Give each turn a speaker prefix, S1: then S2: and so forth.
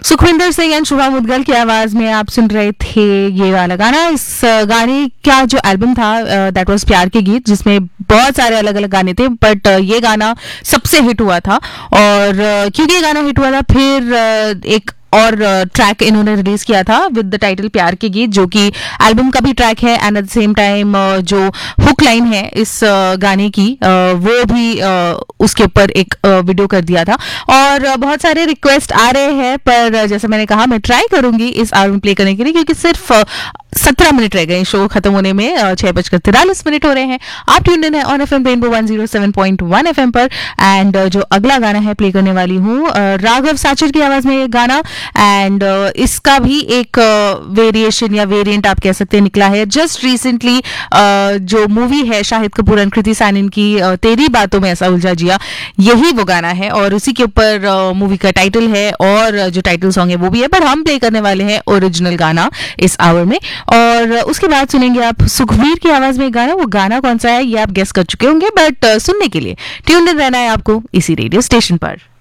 S1: Sukhvinder Singh and शुभा मुद्गल की आवाज में आप सुन रहे थे ये वाला गाना। इस गाने का जो एल्बम था दैट वाज प्यार के गीत, जिसमें बहुत सारे अलग अलग गाने थे, बट ये गाना सबसे हिट हुआ था। और क्योंकि ये गाना हिट हुआ था, फिर एक और ट्रैक इन्होंने रिलीज किया था विद द टाइटल प्यार के गीत, जो कि एल्बम का भी ट्रैक है। And at the same time जो हुक लाइन है इस गाने की, वो भी उसके ऊपर एक वीडियो कर दिया था। और बहुत सारे रिक्वेस्ट आ रहे हैं, पर जैसे मैंने कहा, मैं ट्राई करूंगी इस आवर में प्ले करने के लिए, क्योंकि सिर्फ 17 मिनट रह गए शो खत्म होने में। 6:43 हो रहे हैं। आप ट्यून्ड इन है ऑन एफएम रेनबो 107.1 एफएम पर। एंड जो अगला गाना है प्ले करने वाली हूँ, राघव साचर की आवाज में ये गाना। एंड इसका भी एक वेरिएशन या वेरिएंट आप कह सकते हैं निकला है जस्ट रिसेंटली। जो मूवी है शाहिद कपूर एंड कृति सैनन की, तेरी बातों में ऐसा उलझा जिया, यही वो गाना है और उसी के ऊपर मूवी का टाइटल है और जो टाइटल सॉन्ग है वो भी है। पर हम प्ले करने वाले हैं ओरिजिनल गाना इस आवर में। और उसके बाद सुनेंगे आप सुखवीर की आवाज में गाना। वो गाना कौन सा है ये आप गेस कर चुके होंगे, बट सुनने के लिए ट्यून्ड इन रहना है आपको इसी रेडियो स्टेशन पर।